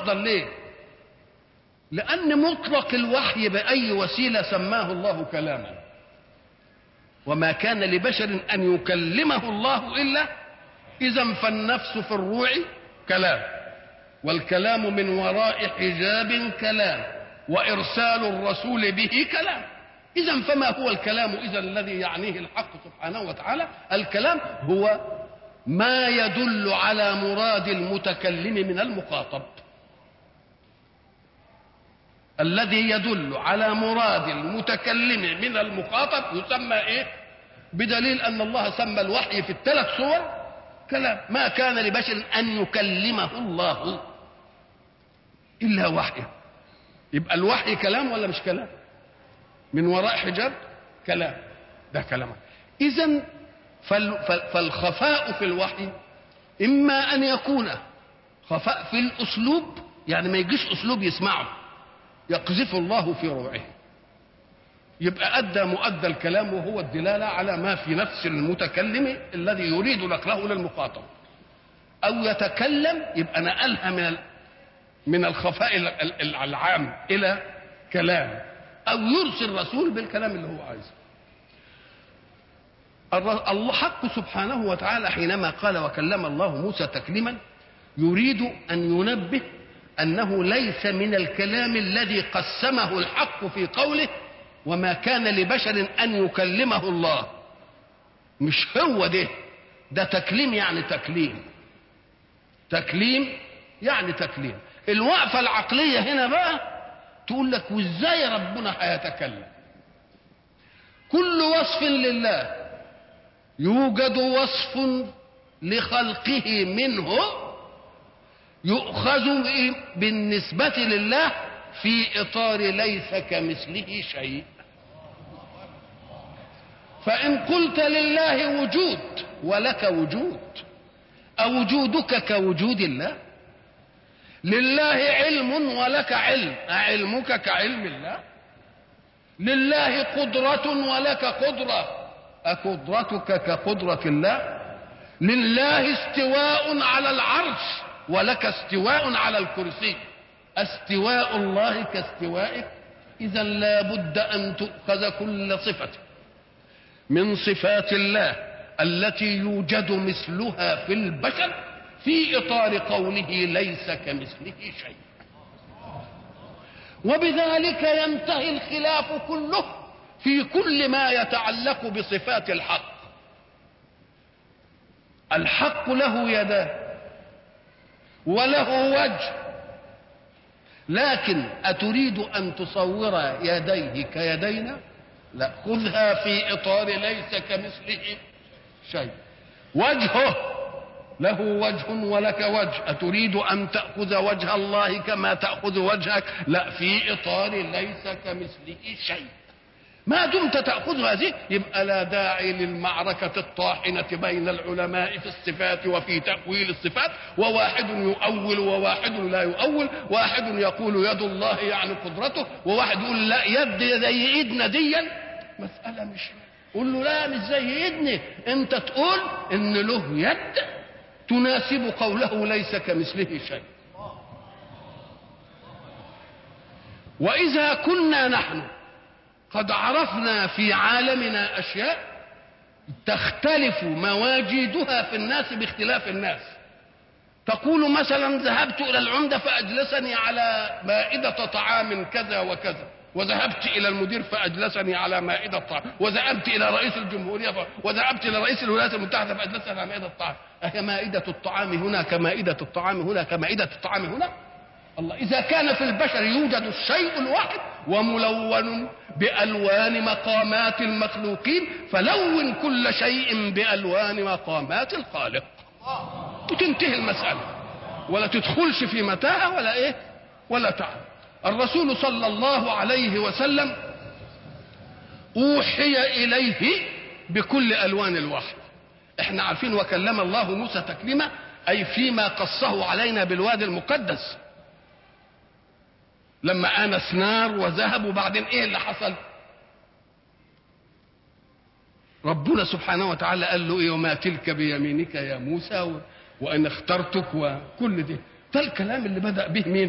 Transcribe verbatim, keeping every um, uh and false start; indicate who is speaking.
Speaker 1: أفضل ليه؟ لأن مطلق الوحي بأي وسيلة سماه الله كلاما، وما كان لبشر أن يكلمه الله إلا إذا فالنفس في الروع كلام، والكلام من وراء حجاب كلام، وإرسال الرسول به كلام. إذا فما هو الكلام إذا الذي يعنيه الحق سبحانه وتعالى؟ الكلام هو ما يدل على مراد المتكلم من المخاطب، الذي يدل على مراد المتكلم من المخاطب يسمى ايه؟ بدليل ان الله سمى الوحي في الثلاث صور كلام. ما كان لبشر ان يكلمه الله الا وحيه. يبقى الوحي كلام ولا مش كلام؟ من وراء حجاب كلام، ده كلام. اذن فالخفاء في الوحي اما ان يكون خفاء في الاسلوب، يعني ما يجيش اسلوب يسمعه يقذف الله في روعه، يبقى ادى مؤدى الكلام وهو الدلاله على ما في نفس المتكلم الذي يريد نقله للمخاطب، او يتكلم يبقى نقلها من من الخفاء العام الى كلام، او يرسل رسول بالكلام اللي هو عايزه. الله حق سبحانه وتعالى حينما قال وكلم الله موسى تكليما يريد ان ينبه أنه ليس من الكلام الذي قسمه الحق في قوله وما كان لبشر أن يكلمه الله. مش هو ده، ده تكليم يعني تكليم، تكليم يعني تكليم. الوقفة العقلية هنا بقى تقول لك وازاي ربنا هيتكلم؟ كل وصف لله يوجد وصف لخلقه منه يؤخذ بالنسبة لله في إطار ليس كمثله شيء. فإن قلت لله وجود ولك وجود، أوجودك كوجود الله؟ لله علم ولك علم، أعلمك كعلم الله؟ لله قدرة ولك قدرة، أقدرتك كقدرة الله؟ لله استواء على العرش ولك استواء على الكرسي، استواء الله كاستوائك؟ إذا لا بد أن تؤخذ كل صفة من صفات الله التي يوجد مثلها في البشر في إطار قوله ليس كمثله شيء. وبذلك ينتهي الخلاف كله في كل ما يتعلق بصفات الحق. الحق له يدان وله وجه، لكن أتريد أن تصور يديه كيدينا؟ لا، خذها في إطار ليس كمثله شيء. وجهه له وجه ولك وجه، أتريد أن تأخذ وجه الله كما تأخذ وجهك؟ لا، في إطار ليس كمثله شيء. ما دمت تأخذ هذه يبقى لا داعي للمعركة الطاحنة بين العلماء في الصفات وفي تأويل الصفات، وواحد يؤول وواحد لا يؤول، واحد يقول يد الله يعني قدرته، وواحد يقول لا يد زي ايدنا ديا. مسألة مش قول له لا مش زي ايدنا، انت تقول ان له يد تناسب قوله ليس كمثله شيء. وإذا كنا نحن قد عرفنا في عالمنا أشياء تختلف مواجيدها في الناس باختلاف الناس، تقول مثلا ذهبت إلى العمدة فأجلسني على مائدة طعام كذا وكذا، وذهبت إلى المدير فأجلسني على مائدة طعام، وذهبت إلى رئيس الجمهورية ف... وذهبت إلى رئيس الولايات المتحدة فأجلسني على مائدة الطعام. أهي مائدة الطعام هنا كمائدة الطعام هنا كمائدة الطعام هنا؟ الله، إذا كان في البشر يوجد الشيء الواحد وملون بألوان مقامات المخلوقين، فلون كل شيء بألوان مقامات الخالق وتنتهي المسألة، ولا تدخلش في متاهة ولا إيه ولا تعب. الرسول صلى الله عليه وسلم أوحي إليه بكل ألوان الوحي. احنا عارفين وكلم الله موسى تكليما، أي فيما قصه علينا بالوادي المقدس لما آنس نار وذهب، وبعدين ايه اللي حصل؟ ربنا سبحانه وتعالى قال له ايه؟ وما تلك بيمينك يا موسى، وان اخترتك، وكل ده. ده الكلام اللي بدأ به مين؟